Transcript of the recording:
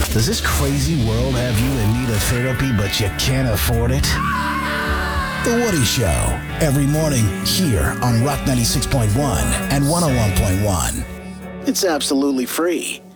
Does this crazy world have you in need of therapy, but you can't afford it? The Woody Show, every morning here on Rock 96.1 and 101.1. It's absolutely free.